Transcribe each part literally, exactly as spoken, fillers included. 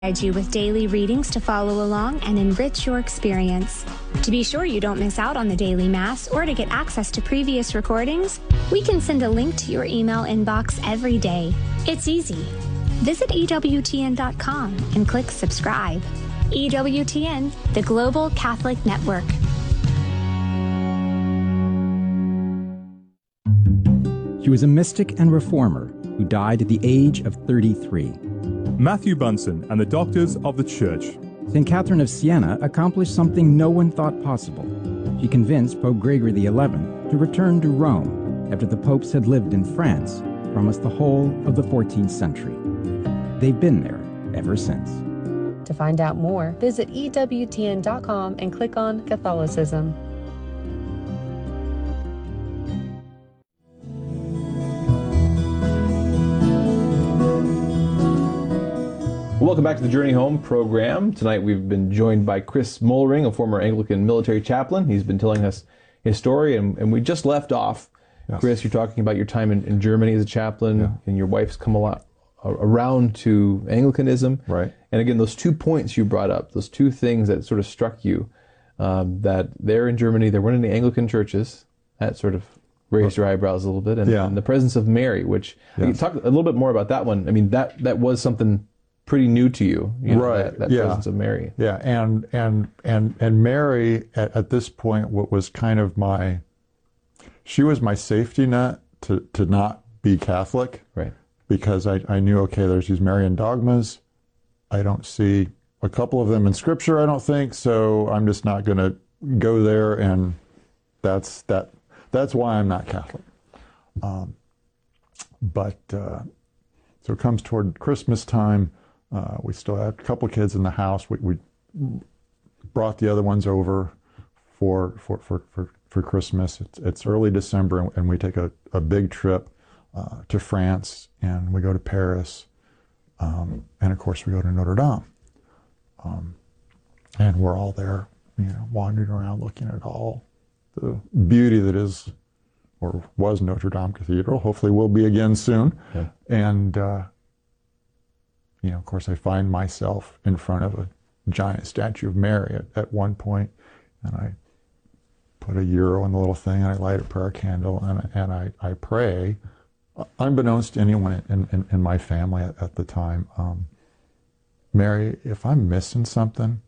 Provide you with daily readings to follow along and enrich your experience. To be sure you don't miss out on the daily Mass or to get access to previous recordings, we can send a link to your email inbox every day. It's easy. Visit E W T N dot com and click subscribe. E W T N, the Global Catholic Network. She was a mystic and reformer who died at the age of thirty-three. Matthew Bunson and the Doctors of the Church. Saint Catherine of Siena accomplished something no one thought possible. She convinced Pope Gregory the eleventh to return to Rome after the popes had lived in France for almost the whole of the fourteenth century. They've been there ever since. To find out more, visit E W T N dot com and click on Catholicism. Welcome back to the Journey Home program. Tonight we've been joined by Chris Mollering, a former Anglican military chaplain. He's been telling us his story, and, and we just left off. Yes. Chris, you're talking about your time in, in Germany as a chaplain, yeah. and your wife's come a lot around to Anglicanism. Right. And again, those two points you brought up, those two things that sort of struck you, um, that there in Germany, there weren't any Anglican churches. That sort of raised your eyebrows a little bit. And, yeah. and the presence of Mary, which, yes. you talk a little bit more about that one. I mean, that, that was something pretty new to you, you know, right? That, that yeah. presence of Mary. Yeah, and and and and Mary at, at this point, what was kind of my, she was my safety net to to not be Catholic, right? Because I I knew, okay, there's these Marian dogmas, I don't see a couple of them in Scripture, I don't think, so I'm just not going to go there, and that's that that's why I'm not Catholic. Um, but uh, so it comes toward Christmas time. Uh, we still had a couple kids in the house. We, we brought the other ones over for for for for, for Christmas. It's, it's early December, and, and we take a, a big trip uh, to France, and we go to Paris, um, and of course we go to Notre Dame. Um, and we're all there, you know, wandering around, looking at all the beauty that is, or was, Notre Dame Cathedral. Hopefully will be again soon. Yeah. And uh, you know, of course, I find myself in front of a giant statue of Mary at, at one point, and I put a euro in the little thing, and I light a prayer candle, and, and I, I pray, unbeknownst to anyone in, in, in my family at, at the time, um, Mary, if I'm missing something,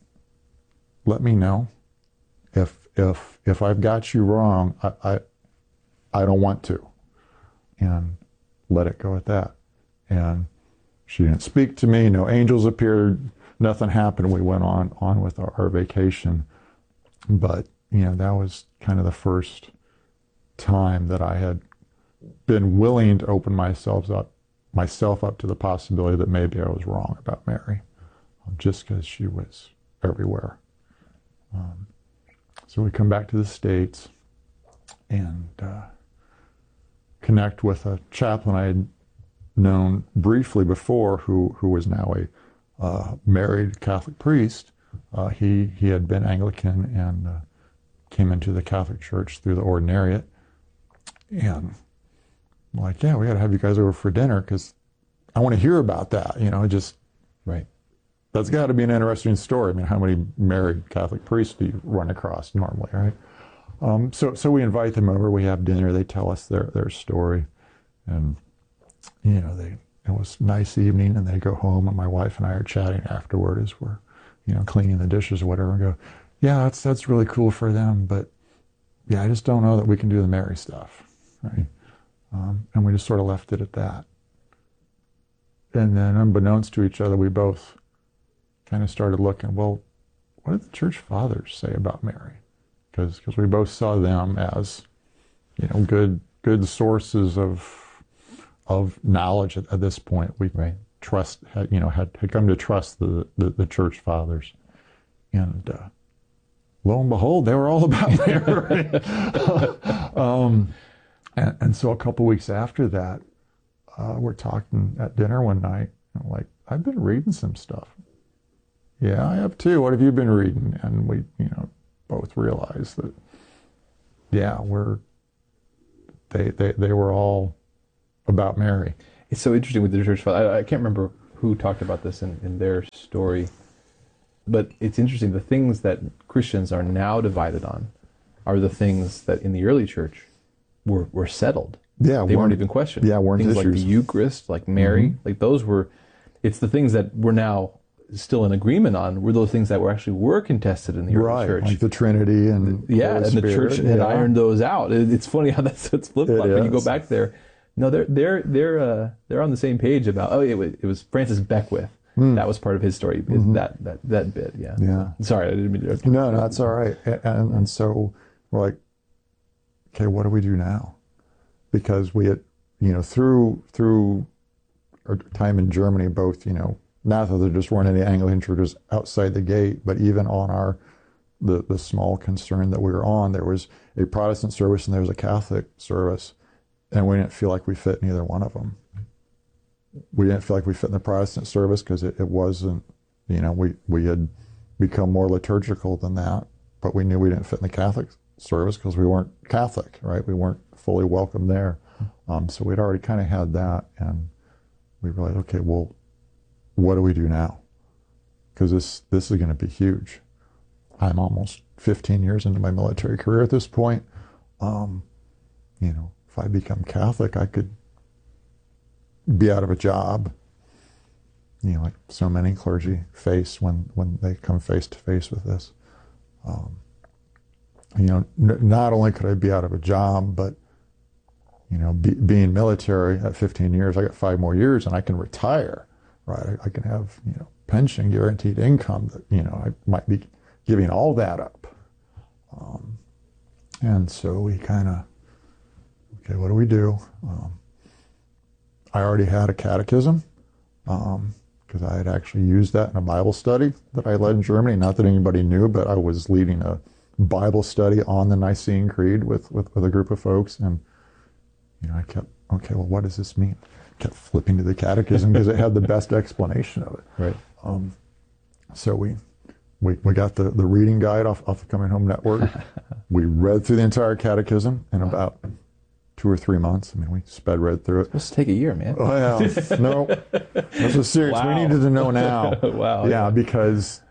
let me know. If if if I've got you wrong, I I, I don't want to, and let it go at that. And she didn't speak to me, no angels appeared, nothing happened. We went on, on with our, our vacation. But, you know, that was kind of the first time that I had been willing to open myself up, myself up to the possibility that maybe I was wrong about Mary, just because she was everywhere. Um, so we come back to the States and uh, connect with a chaplain I had known briefly before, who who was now a uh, married Catholic priest. Uh, he he had been Anglican and uh, came into the Catholic Church through the ordinariate. And I'm like, yeah, we got to have you guys over for dinner because I want to hear about that. You know, just right. That's got to be an interesting story. I mean, how many married Catholic priests do you run across normally, right? Um, so so we invite them over. We have dinner. They tell us their their story, and you know, they, it was a nice evening, and they go home, and my wife and I are chatting afterward as we're, you know, cleaning the dishes or whatever, and go, yeah, that's that's really cool for them, but yeah, I just don't know that we can do the Mary stuff, right? Um, and we just sort of left it at that. And then unbeknownst to each other, we both kind of started looking, well, what did the church fathers say about Mary? Because because we both saw them as, you know, good good sources of of knowledge at, at this point. We right. trust, had, you know, had, had come to trust the, the, the church fathers. And uh, lo and behold, they were all about Mary. um, and, and so a couple weeks after that, uh, we're talking at dinner one night, and I'm like, I've been reading some stuff. Yeah, I have too. What have you been reading? And we, you know, both realized that, yeah, we're, they, they, they were all about Mary. It's so interesting with the church father. I, I can't remember who talked about this in, in their story. But it's interesting, the things that Christians are now divided on are the things that in the early church were, were settled. Yeah, they weren't even questioned. Yeah, weren't things issues. like the Eucharist, like Mary, mm-hmm. like those were, it's the things that we're now still in agreement on, were those things that were actually were contested in the early right, church. Like the Trinity and yeah, Holy and Spirit, the church had yeah. ironed those out. It, it's funny how that's it's flip flop. When you go back there, no, they're they're they're uh, they're on the same page about. Oh, it was, it was Francis Beckwith. Mm. That was part of his story. Mm-hmm. That that that bit. Yeah. Yeah. Sorry, I didn't mean to. No, no, that's all right. And, and and so we're like, okay, what do we do now? Because we had, you know, through through our time in Germany, both, you know, not that there just weren't any Anglican churches outside the gate, but even on our the the small concern that we were on, there was a Protestant service and there was a Catholic service, and we didn't feel like we fit in either one of them. We didn't feel like we fit in the Protestant service because it, it wasn't, you know, we, we had become more liturgical than that, but we knew we didn't fit in the Catholic service because we weren't Catholic, right? We weren't fully welcome there. Um, so we'd already kind of had that, and we were like, okay, well, what do we do now? Because this, this is going to be huge. I'm almost fifteen years into my military career at this point. Um, you know, if I become Catholic, I could be out of a job, you know, like so many clergy face when, when they come face to face with this. Um, you know, n- not only could I be out of a job, but, you know, be, being military at fifteen years, I got five more years and I can retire, right? I, I can have, you know, pension, guaranteed income that, you know, I might be giving all that up. Um, and so we kind of, okay, what do we do? Um, I already had a catechism because um, I had actually used that in a Bible study that I led in Germany. Not that anybody knew, but I was leading a Bible study on the Nicene Creed with, with, with a group of folks. And, you know, I kept, okay, well, what does this mean? I kept flipping to the catechism because it had the best explanation of it. Right. Um, so we, we we got the, the reading guide off, off the Coming Home Network. We read through the entire catechism in about two or three months. I mean, we sped read through it. This take a year, man. Oh, yeah. No, this was serious. Wow. We needed to know now. Wow. Yeah, yeah, because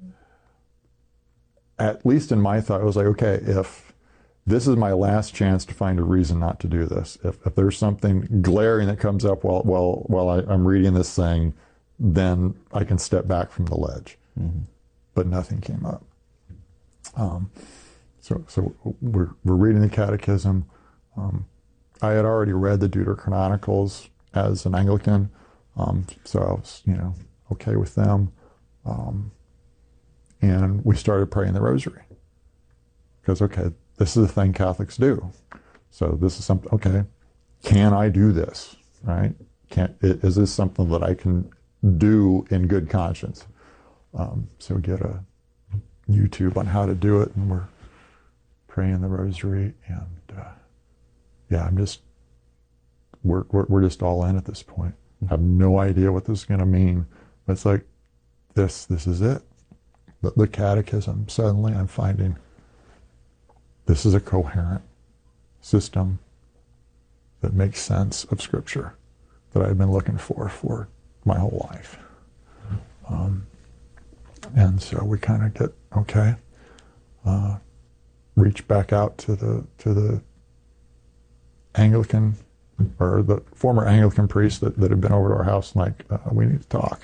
at least in my thought, I was like, okay, if this is my last chance to find a reason not to do this, if, if there's something glaring that comes up while while while I, I'm reading this thing, then I can step back from the ledge. Mm-hmm. But nothing came up. Um, so so we're we're reading the catechism. Um, I had already read the Deuterochronicals as an Anglican, um, so I was, you know, okay with them. Um, and we started praying the Rosary. Because, okay, this is the thing Catholics do. So this is something, okay, can I do this, right? Can, is this something that I can do in good conscience? Um, so get a YouTube on how to do it, and we're praying the Rosary, and uh, yeah, I'm just, we're, we're we're just all in at this point. I have no idea what this is going to mean. But it's like, this this is it. The, the catechism, suddenly I'm finding this is a coherent system that makes sense of Scripture that I've been looking for for my whole life. Um, and so we kind of get, okay, uh, reach back out to the to the Anglican, or the former Anglican priest that, that had been over to our house, like, uh, we need to talk.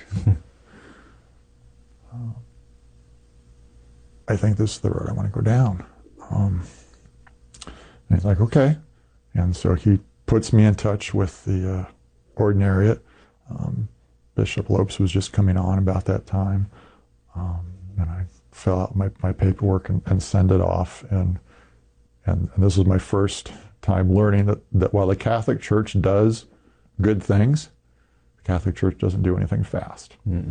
uh, I think this is the road I want to go down. Um, and he's like, okay. And so he puts me in touch with the uh, ordinariate. Um, Bishop Lopes was just coming on about that time. Um, and I fill out my, my paperwork and, and send it off. And, and and this was my first time learning that, that while the Catholic Church does good things, the Catholic Church doesn't do anything fast. Mm.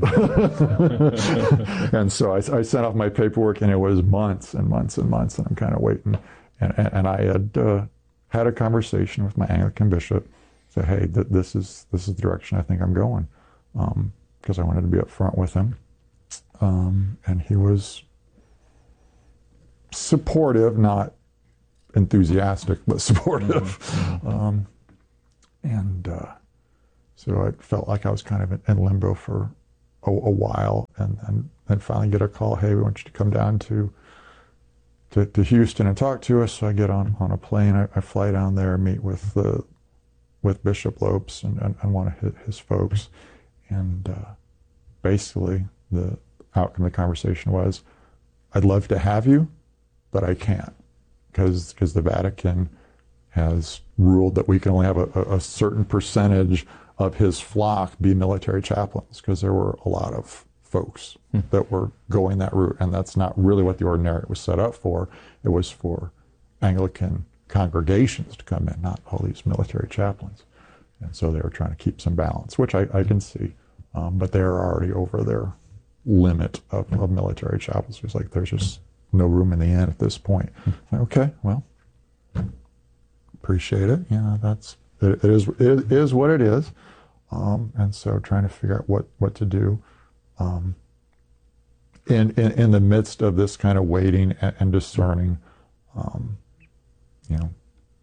And so I, I sent off my paperwork, and it was months and months and months, and I'm kind of waiting. And, and, and I had uh, had a conversation with my Anglican bishop, say, hey, th- this is this is the direction I think I'm going, because um, I wanted to be up front with him. Um, and he was supportive, not enthusiastic, but supportive. Mm-hmm. Um, and uh, so I felt like I was kind of in, in limbo for a, a while, and then and finally get a call, hey, we want you to come down to to, to Houston and talk to us. So I get on, on a plane, I, I fly down there, meet with the with Bishop Lopes and, and, and one of his, his folks, and uh, basically the outcome of the conversation was, I'd love to have you, but I can't, because because the Vatican has ruled that we can only have a, a certain percentage of his flock be military chaplains, because there were a lot of folks hmm. that were going that route, and that's not really what the ordinariate was set up for. It was for Anglican congregations to come in, not all these military chaplains. And so they were trying to keep some balance, which I, I can see, um, but they're already over their limit of, of military chaplains. It's like there's just no room in the inn at this point. Like, okay, well, appreciate it. Yeah, that's it, it is it is what it is. Um, and so trying to figure out what what to do um, in, in in the midst of this kind of waiting and, and discerning. Um, you know,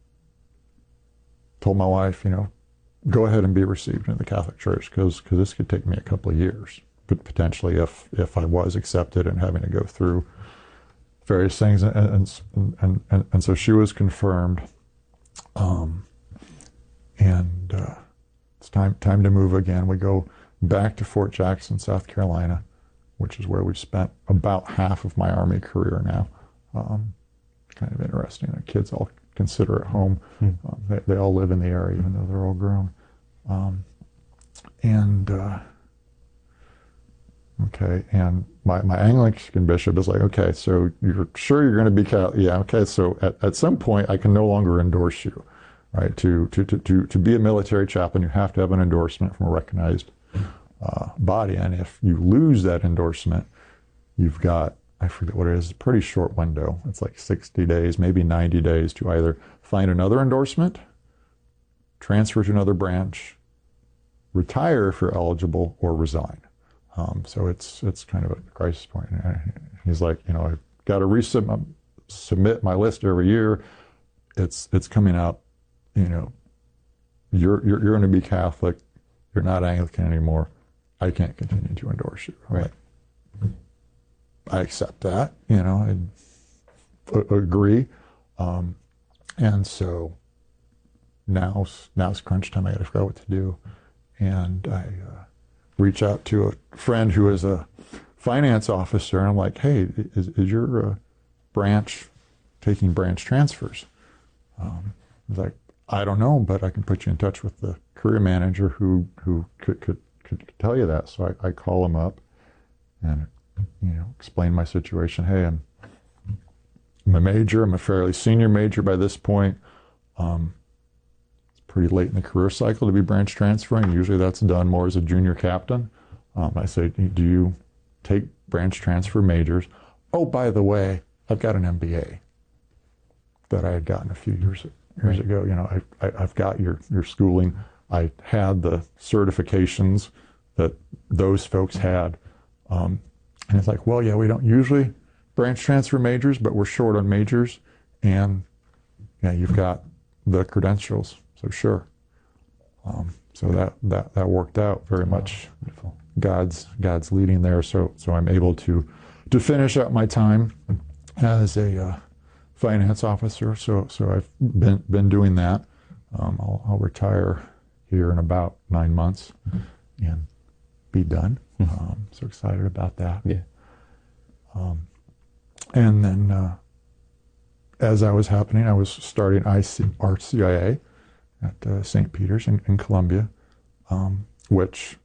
told my wife, you know, go ahead and be received in the Catholic Church, because because this could take me a couple of years, but potentially if if I was accepted and having to go through various things, and and and, and, and so she was confirmed, um, and uh, it's time time to move again. We go back to Fort Jackson, South Carolina, which is where we've spent about half of my Army career now. Um, kind of interesting. The kids all consider it home. Mm. Um, they, they all live in the area, even though they're all grown. Um, and uh, okay, and my, my Anglican bishop is like, okay, so you're sure you're going to be Catholic? Yeah, okay. So at, at some point, I can no longer endorse you, right? To to to to to be a military chaplain, you have to have an endorsement from a recognized uh, body, and if you lose that endorsement, you've got, I forget what it is, a pretty short window. It's like sixty days, maybe ninety days to either find another endorsement, transfer to another branch, retire if you're eligible, or resign. Um, so it's it's kind of a crisis point. And he's like, you know, I've got to resubmit submit my list every year. It's it's coming up, you know, you're you're, you're going to be Catholic. You're not Anglican anymore. I can't continue to endorse you. I'm right. Like, I accept that, you know, I agree. Um, and so now's, now's crunch time. I got to figure out what to do. And I uh, reach out to a friend who is a finance officer, and I'm like, hey, is, is your uh, branch taking branch transfers? Um, he's like, I don't know, but I can put you in touch with the career manager who, who could, could, could tell you that. So I, I call him up and you know, explain my situation. Hey, I'm, I'm a major. I'm a fairly senior major by this point. Um, it's pretty late in the career cycle to be branch transferring. Usually that's done more as a junior captain. Um, I say, do you take branch transfer majors? Oh, by the way, I've got an M B A that I had gotten a few years years right. ago. You know, I, I, I've got your, your schooling. I had the certifications that those folks had. Um, And it's like, well, yeah, we don't usually branch transfer majors, but we're short on majors, and yeah, you've got the credentials, so sure. Um, so that, that that worked out very much. Beautiful. God's God's leading there, so so I'm able to to finish out my time as a uh, finance officer. So so I've been been doing that. Um, I'll, I'll retire here in about nine months mm-hmm. and be done. Um, so excited about that. Yeah. Um, and then uh, as that was happening, I was starting I C, R C I A at uh, Saint Peter's in, in Columbia, um, which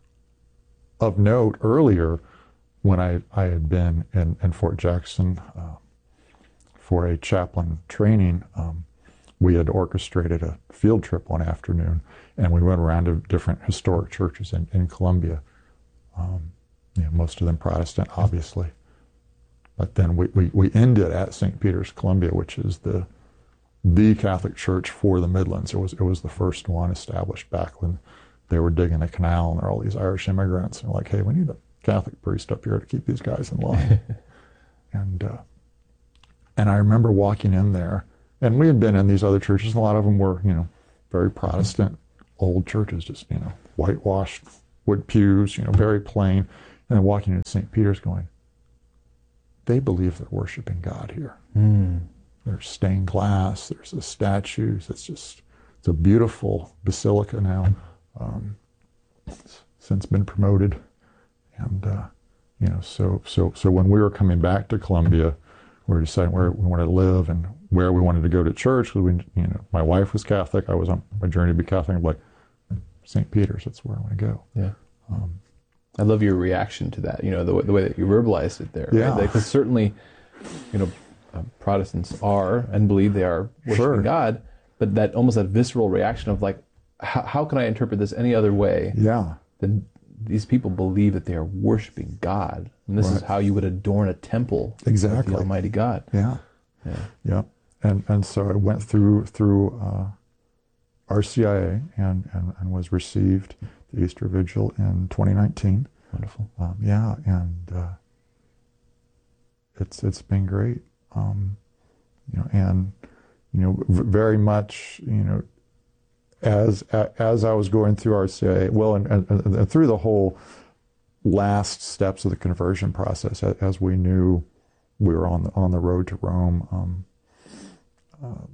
of note earlier when I, I had been in, in Fort Jackson uh, for a chaplain training, um, we had orchestrated a field trip one afternoon, and we went around to different historic churches in, in Columbia. Um, you know, most of them Protestant, obviously. But then we, we, we ended at Saint Peter's, Columbia, which is the the Catholic church for the Midlands. It was it was the first one established back when they were digging the canal, and there were all these Irish immigrants. And they're like, hey, we need a Catholic priest up here to keep these guys in line. and uh, and I remember walking in there, and we had been in these other churches, and a lot of them were, you know, very Protestant, old churches, just, you know, whitewashed wood pews, you know, very plain, and then walking into Saint Peter's going, they believe they're worshiping God here. Mm. There's stained glass, there's the statues, it's just, it's a beautiful basilica now, um, it's since been promoted. And, uh, you know, so, so, so when we were coming back to Columbia, we were deciding where we wanted to live and where we wanted to go to church. Because we, you know, my wife was Catholic. I was on my journey to be Catholic. I'm like, Saint Peter's, that's where I want to go. Yeah. Um, I love your reaction to that. You know, the, the way that you verbalized it there. Yeah. Right? Because certainly, you know, uh, Protestants are and believe they are worshiping Sure. God, but that almost that visceral reaction of like, how, how can I interpret this any other way yeah. than these people believe that they are worshiping God, and this Right. is how you would adorn a temple Exactly. of the Almighty God. Yeah. Yeah. Yeah. And and so I went through through uh, R C I A and, and, and was received the Easter Vigil in twenty nineteen. Wonderful. Um, yeah, and uh, it's it's been great. Um, you know, and you know, v- very much, you know, as a, as I was going through R C I A, well, and, and, and through the whole last steps of the conversion process, as, as we knew we were on the on the road to Rome. Um, uh,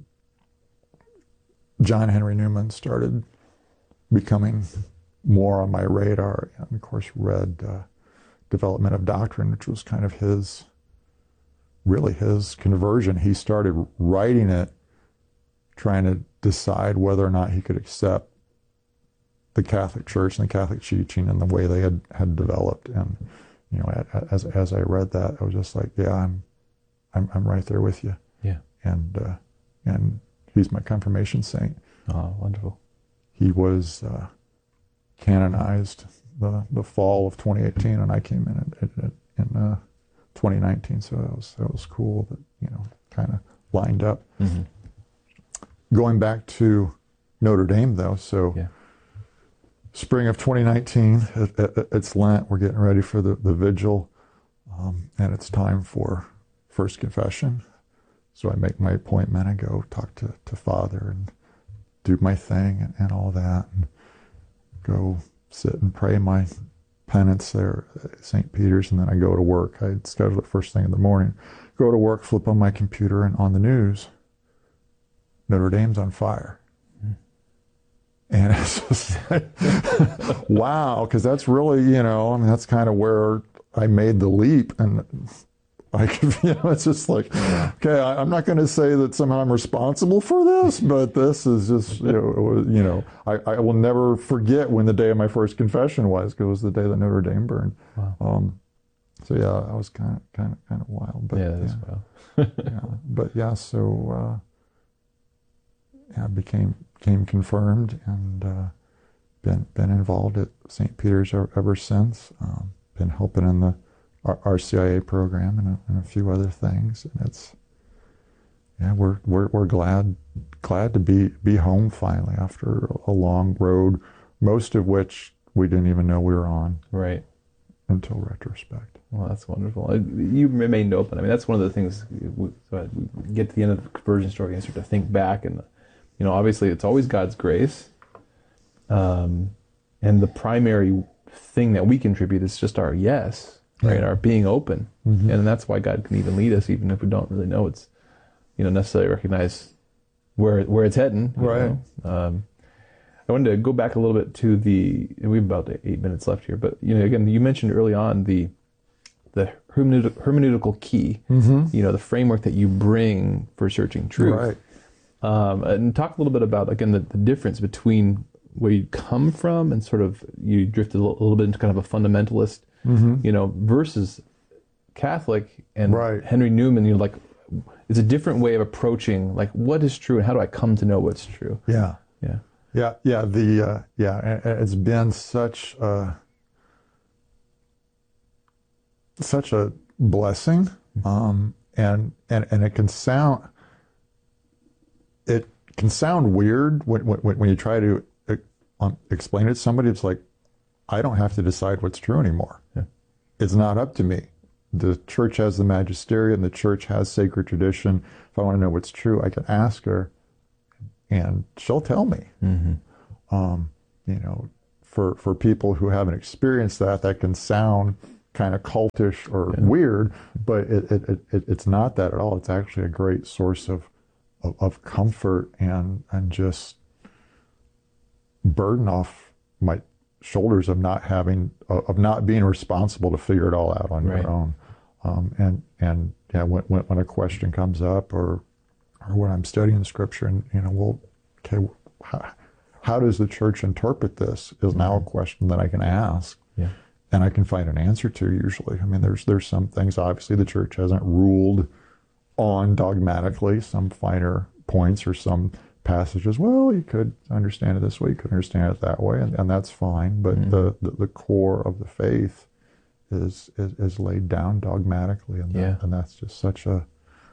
John Henry Newman started becoming more on my radar, and of course read uh, Development of Doctrine, which was kind of his, really his conversion. He started writing it, trying to decide whether or not he could accept the Catholic Church and the Catholic teaching and the way they had, had developed. And you know, as as I read that, I was just like, yeah, I'm, I'm I'm right there with you. Yeah. And uh, and he's my confirmation saint. Oh, wonderful. He was uh, canonized the the fall of twenty eighteen, and I came in in, in uh, twenty nineteen. So that was that was cool. That you know, kind of lined up. Mm-hmm. Going back to Notre Dame, though, so Yeah. spring of twenty nineteen, it, it, it's Lent. We're getting ready for the the vigil, um, and it's time for first confession. So I make my appointment. I go talk to, to Father and do my thing and, and all that, and go sit and pray my penance there at Saint Peter's, and then I go to work. I schedule it first thing in the morning. Go to work, flip on my computer, and on the news, Notre Dame's on fire. And it's just like, wow, because that's really, you know, I mean, that's kind of where I made the leap. And I could, you know, it's just like, okay, I, I'm not going to say that somehow I'm responsible for this, but this is just, you know, it was, you know, I, I will never forget when the day of my first confession was, because it was the day that Notre Dame burned. Wow. Um, so yeah, I was kind of, kind of, kind of wild. But, Yeah, that is yeah, yeah, but yeah, so uh, yeah, I became became confirmed and uh, been been involved at Saint Peter's ever, ever since. Um, been helping in the R C I A program and a, and a few other things, and it's yeah, we're we're we're glad glad to be be home finally after a long road, most of which we didn't even know we were on Right. until retrospect. Well, that's wonderful. Uh, You remained open. I mean, that's one of the things. We, so we get to the end of the conversion story and start to think back, and you know, obviously, it's always God's grace, um, and the primary thing that we contribute is just our yes, right? Yeah. Our being open, Mm-hmm. and that's why God can even lead us, even if we don't really know it's, you know, necessarily recognize where where it's heading. you Right. know. Um, I wanted to go back a little bit to the. We have about eight minutes left here, but you know, again, you mentioned early on the the hermeneutic, hermeneutical key. Mm-hmm. You know, the framework that you bring for searching truth. Right. Um, and talk a little bit about, again, the, the difference between where you come from and sort of you drifted a little, a little bit into kind of a fundamentalist, Mm-hmm. you know, versus Catholic and Right. Henry Newman. You know, like it's a different way of approaching like what is true and how do I come to know what's true. Yeah. Yeah. Yeah. Yeah. The uh, yeah. and- and It's been such a such a blessing, um, and and and it can sound it can sound weird when when, when you try to uh, um, explain it to somebody. It's like, I don't have to decide what's true anymore. Yeah. It's not up to me. The church has the magisterium. The church has sacred tradition. If I want to know what's true, I can ask her, and she'll tell me. Mm-hmm. Um, you know, for, for people who haven't experienced that, that can sound kind of cultish or Yeah. weird, but it, it, it, it's not that at all. It's actually a great source of, of, of comfort and, and just burden off my shoulders of not having, of not being responsible to figure it all out on Right. your own. Um, and, and yeah, when, when, when a question comes up or, or when I'm studying scripture and, you know, well, okay, how, how does the church interpret this is now a question that I can ask. Yeah. And I can find an answer to usually. I mean, there's there's some things obviously the church hasn't ruled on dogmatically, some finer points or some passages. Well, you could understand it this way, you could understand it that way, and, and that's fine. But Mm-hmm. the, the the core of the faith is is, is laid down dogmatically, and Yeah. that, and that's just such a.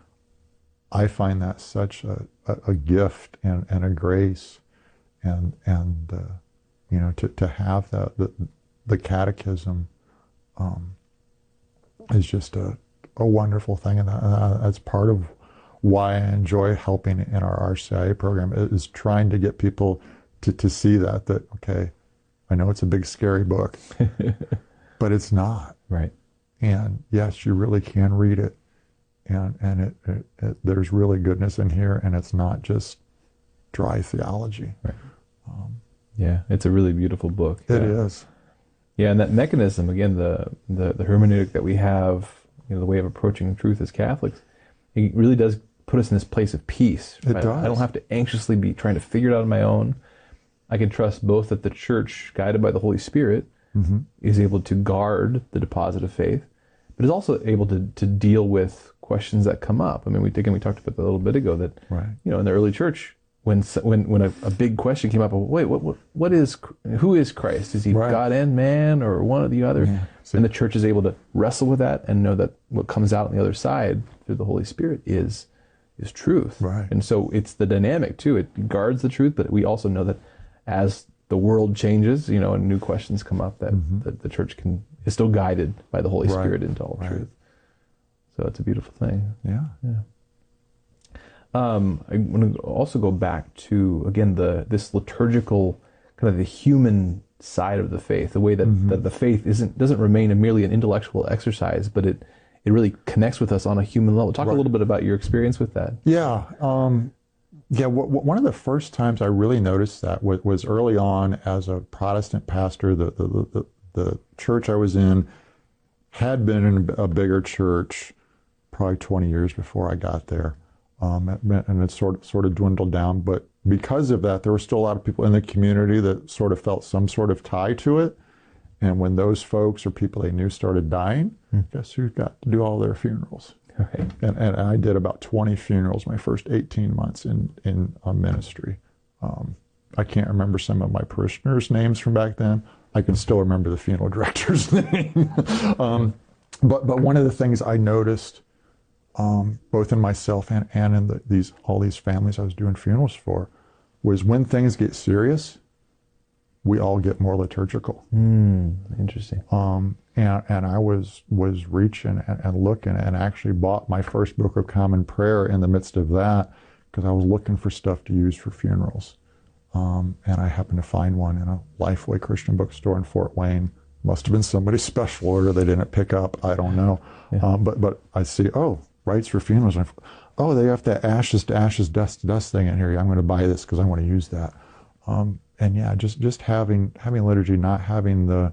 I find that such a, a, a gift and, and a grace, and and uh, you know to to have that the the catechism um, is just a, a wonderful thing, and that, that's part of why I enjoy helping in our R C I A program, is trying to get people to, to see that, that, okay, I know it's a big scary book, but it's not. Right. And yes, you really can read it, and, and it, it, it, there's really goodness in here, and it's not just dry theology. Right. Um, yeah, it's a really beautiful book. It yeah. is. Yeah, and that mechanism, again, the, the, the hermeneutic that we have, you know, the way of approaching truth as Catholics, it really does put us in this place of peace. It right? does. I don't have to anxiously be trying to figure it out on my own. I can trust both that the Church, guided by the Holy Spirit, Mm-hmm. is able to guard the deposit of faith, but is also able to, to deal with questions that come up. I mean, we again we talked about that a little bit ago, that Right. you know, in the early church, when when when a, a big question came up, wait, what what what is who is Christ? Is he Right. God and man, or one or the other? Yeah. And the church is able to wrestle with that and know that what comes out on the other side through the Holy Spirit is is truth. Right. And so it's the dynamic too. It guards the truth, but we also know that as the world changes, you know, and new questions come up, that, Mm-hmm. that the church can is still guided by the Holy Right. Spirit into all Right. truth. So it's a beautiful thing. Yeah. Um, I want to also go back to, again, the this liturgical, kind of the human side of the faith, the way that, Mm-hmm. that the faith isn't doesn't remain a merely an intellectual exercise, but it, it really connects with us on a human level. Talk Right. a little bit about your experience with that. Yeah. Um, yeah. W- w- one of the first times I really noticed that was, was early on as a Protestant pastor. The, the, the, the church I was in had been in a bigger church probably twenty years before I got there. Um, and it sort of, sort of dwindled down. But because of that, there were still a lot of people in the community that sort of felt some sort of tie to it. And when those folks or people they knew started dying, guess who got to do all their funerals? Right. And, and I did about twenty funerals my first eighteen months in, in a ministry. Um, I can't remember some of my parishioners' names from back then. I can still remember the funeral director's name. um, but but one of the things I noticed, um, both in myself and, and in the, these all these families I was doing funerals for, was when things get serious, we all get more liturgical. Mm, interesting. Um, and, and I was was reaching and, and looking, and actually bought my first Book of Common Prayer in the midst of that, because I was looking for stuff to use for funerals. Um, and I happened to find one in a Lifeway Christian bookstore in Fort Wayne. Must have been somebody's special order they didn't pick up. I don't know. Yeah. Um, but but I see, oh, rites for funerals. And I, oh, they have that ashes to ashes, dust to dust thing in here. I'm going to buy this because I want to use that. Um, and yeah, just just having having liturgy, not having the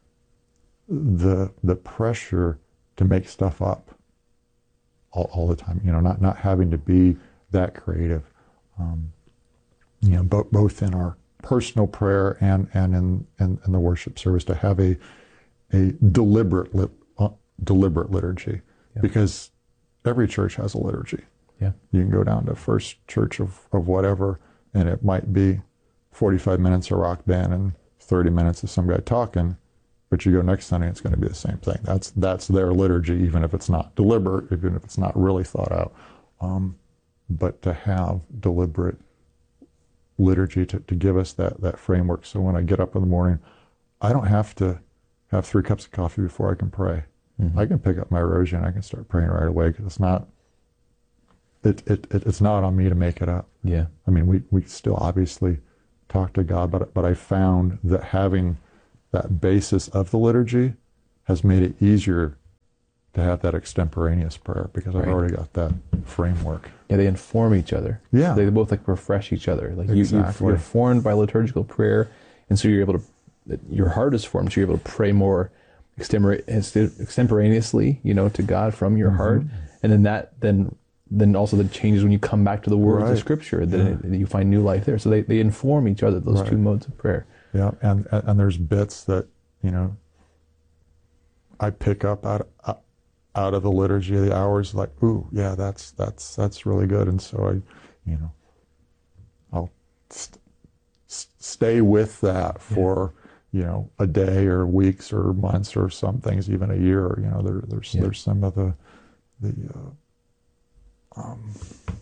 the the pressure to make stuff up all, all the time. You know, not not having to be that creative. Um, you know, both both in our personal prayer and and in in, in the worship service, to have a a deliberate lit, uh, deliberate liturgy, Yeah. because every church has a liturgy. Yeah. You can go down to First Church of, of whatever, and it might be forty-five minutes of rock band and thirty minutes of some guy talking, but you go next Sunday, it's going to be the same thing. That's that's their liturgy, even if it's not deliberate, even if it's not really thought out. Um, but to have deliberate liturgy to, to give us that, that framework. So when I get up in the morning, I don't have to have three cups of coffee before I can pray. Mm-hmm. I can pick up my rosary and I can start praying right away, because it's not it, it, it it's not on me to make it up. Yeah. I mean, we, we still obviously talk to God, but but I found that having that basis of the liturgy has made it easier to have that extemporaneous prayer, because I've Right. already got that framework. Yeah, they inform each other. Yeah. They both like refresh each other. Like you, you're, Exactly. you're formed by liturgical prayer, and so you're able to, your heart is formed, so you're able to pray more extempora- extemporaneously, you know, to God from your Mm-hmm. heart. And then that, then then also that changes when you come back to the words Right. of Scripture, then it, you find new life there. So they, they inform each other, those Right. two modes of prayer. Yeah, and and and there's bits that, you know, I pick up out of, out of the liturgy of the hours, like, ooh, yeah, that's that's that's really good, and so I, you know, I'll st- stay with that for you know a day or weeks or months or some things, even a year. You know, there, there's Yeah. there's some of the the uh, um,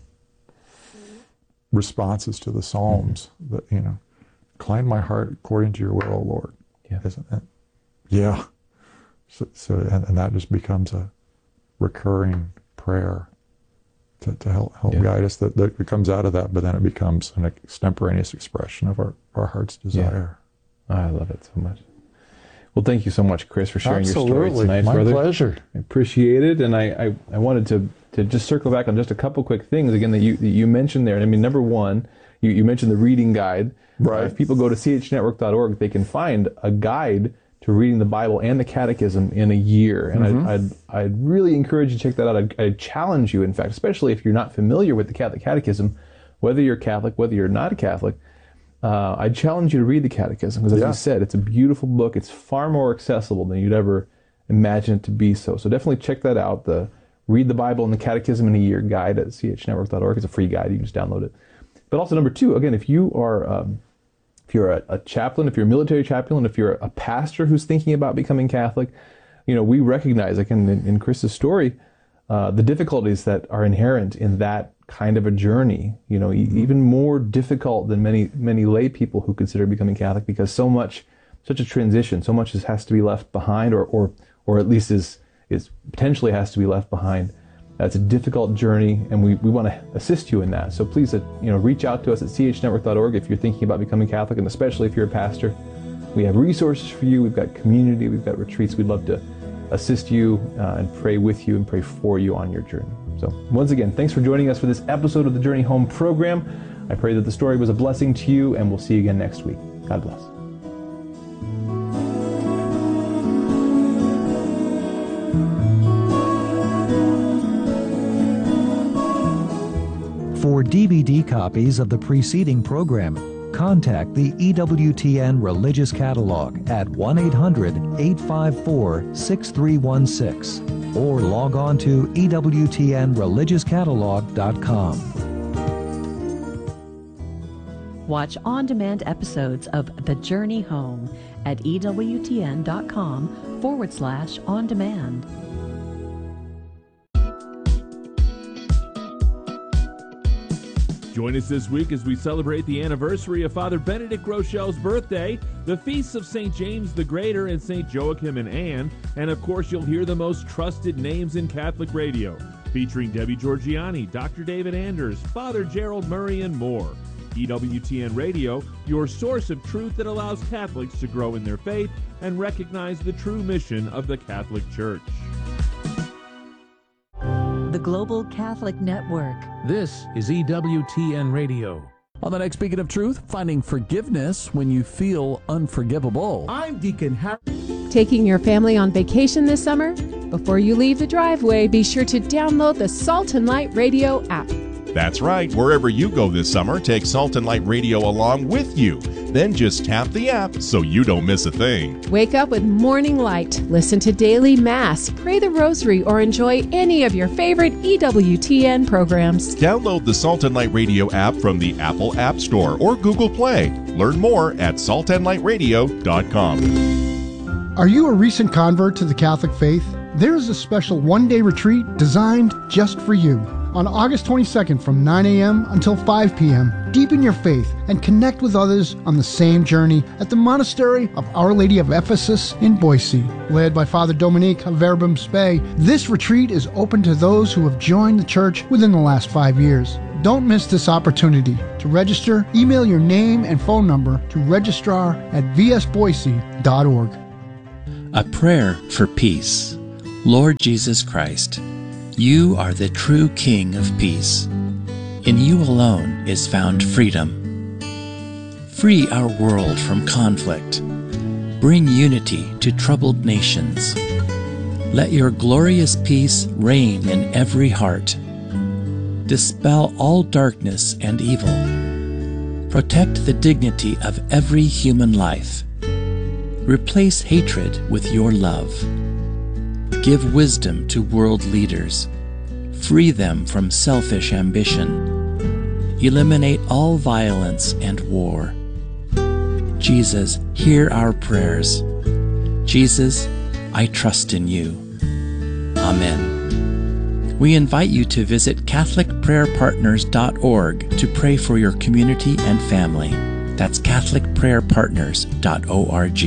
responses to the Psalms Mm-hmm. that, you know, incline my heart according to your will, O Lord. Yeah. Isn't it? Yeah. So, so and, and that just becomes a recurring prayer to, to help help Yeah. guide us. That, that it comes out of that, but then it becomes an extemporaneous expression of our, our heart's desire. I love it so much. Well, thank you so much, Chris, for sharing your story Absolutely. tonight, My brother. pleasure. I appreciate it, and I, I, I wanted to, to just circle back on just a couple quick things again that you that you mentioned there. And I mean, number one, you, you mentioned the reading guide. Right. Uh, if people go to c h network dot org, they can find a guide to reading the Bible and the Catechism in a year. And Mm-hmm. I'd, I'd I'd really encourage you to check that out. I'd, I'd challenge you, in fact, especially if you're not familiar with the Catholic Catechism, whether you're Catholic, whether you're not a Catholic. Uh, I challenge you to read the Catechism, because as Yeah. you said, it's a beautiful book. It's far more accessible than you'd ever imagine it to be. So, so definitely check that out. The Read the Bible and the Catechism in a Year guide at c h network dot org. It's a free guide. You can just download it. But also, number two, again, if you are um, if you're a, a chaplain, if you're a military chaplain, if you're a pastor who's thinking about becoming Catholic, you know, we recognize, like in, in Chris's story, uh, the difficulties that are inherent in that kind of a journey, you know, e- even more difficult than many, many lay people who consider becoming Catholic, because so much, such a transition, so much is, has to be left behind, or, or, or at least is, is potentially has to be left behind. That's a difficult journey, and we, we want to assist you in that. So please, uh, you know, reach out to us at c h network dot org if you're thinking about becoming Catholic, and especially if you're a pastor. We have resources for you. We've got community. We've got retreats. We'd love to assist you uh, and pray with you and pray for you on your journey. So once again, thanks for joining us for this episode of the Journey Home program. I pray that the story was a blessing to you, and we'll see you again next week. God bless. For D V D copies of the preceding programming, contact the E W T N Religious Catalog at one eight hundred, eight five four, six three one six or log on to E W T N religious catalog dot com. Watch on-demand episodes of The Journey Home at E W T N dot com forward slash on demand. Join us this week as we celebrate the anniversary of Father Benedict Rochelle's birthday, the feasts of Saint James the Greater and Saint Joachim and Anne, and of course you'll hear the most trusted names in Catholic radio, featuring Debbie Georgiani, Doctor David Anders, Father Gerald Murray, and more. E W T N Radio, your source of truth that allows Catholics to grow in their faith and recognize the true mission of the Catholic Church. The Global Catholic Network. This is E W T N Radio. On the next Beacon of Truth, finding forgiveness when you feel unforgivable. I'm Deacon Harry. Taking your family on vacation this summer? Before you leave the driveway, be sure to download the Salt and Light Radio app. That's right. Wherever you go this summer, take Salt and Light Radio along with you. Then just tap the app so you don't miss a thing. Wake up with Morning Light, listen to Daily Mass, pray the Rosary, or enjoy any of your favorite E W T N programs. Download the Salt and Light Radio app from the Apple App Store or Google Play. Learn more at salt and light radio dot com. Are you a recent convert to the Catholic faith? There is a special one-day retreat designed just for you. On August twenty-second from nine a.m. until five p.m., deepen your faith and connect with others on the same journey at the Monastery of Our Lady of Ephesus in Boise. Led by Father Dominique of Verbum Spei, this retreat is open to those who have joined the church within the last five years. Don't miss this opportunity. To register, email your name and phone number to registrar at v s boise dot org. A prayer for peace. Lord Jesus Christ, you are the true King of peace. In you alone is found freedom. Free our world from conflict. Bring unity to troubled nations. Let your glorious peace reign in every heart. Dispel all darkness and evil. Protect the dignity of every human life. Replace hatred with your love. Give wisdom to world leaders. Free them from selfish ambition. Eliminate all violence and war. Jesus, hear our prayers. Jesus, I trust in you. Amen. We invite you to visit catholic prayer partners dot org to pray for your community and family. That's catholic prayer partners dot org.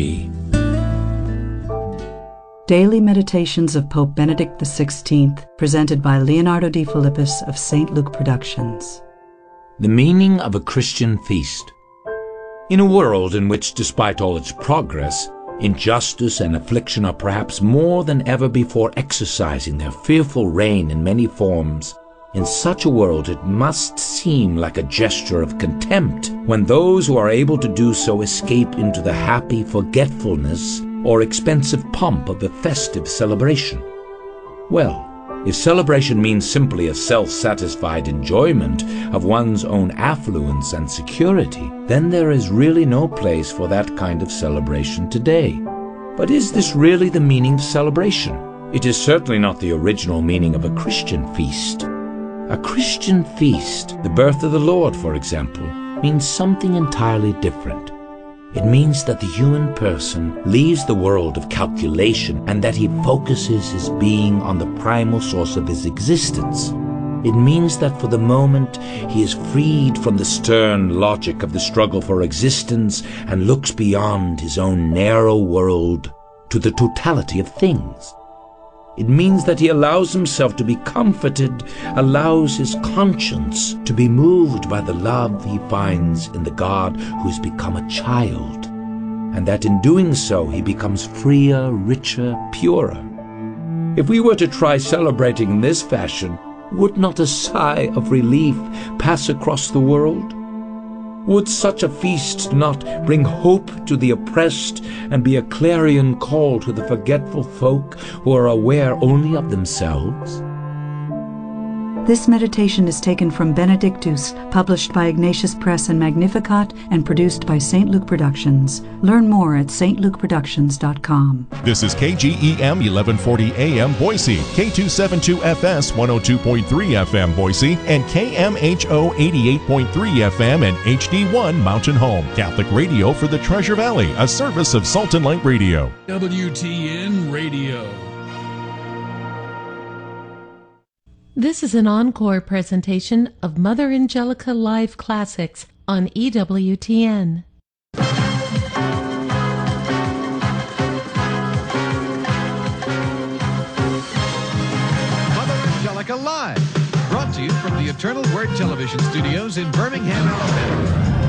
Daily Meditations of Pope Benedict the sixteenth, presented by Leonardo de Philippis of Saint Luke Productions. The meaning of a Christian feast. In a world in which, despite all its progress, injustice and affliction are perhaps more than ever before exercising their fearful reign in many forms, in such a world it must seem like a gesture of contempt when those who are able to do so escape into the happy forgetfulness or expensive pomp of a festive celebration. Well, if celebration means simply a self-satisfied enjoyment of one's own affluence and security, then there is really no place for that kind of celebration today. But is this really the meaning of celebration? It is certainly not the original meaning of a Christian feast. A Christian feast, the birth of the Lord, for example, means something entirely different. It means that the human person leaves the world of calculation and that he focuses his being on the primal source of his existence. It means that for the moment he is freed from the stern logic of the struggle for existence and looks beyond his own narrow world to the totality of things. It means that he allows himself to be comforted, allows his conscience to be moved by the love he finds in the God who has become a child, and that in doing so he becomes freer, richer, purer. If we were to try celebrating in this fashion, would not a sigh of relief pass across the world? Would such a feast not bring hope to the oppressed and be a clarion call to the forgetful folk who are aware only of themselves? This meditation is taken from Benedictus, published by Ignatius Press and Magnificat, and produced by Saint Luke Productions. Learn more at s t luke productions dot com. This is K G E M eleven forty A M Boise, K two seventy-two F S one oh two point three F M Boise, and K M H O eighty-eight point three F M and H D one Mountain Home. Catholic radio for the Treasure Valley, a service of Salt and Light Radio. W T N Radio. This is an encore presentation of Mother Angelica Live Classics on E W T N. Mother Angelica Live, brought to you from the Eternal Word Television Studios in Birmingham, Alabama.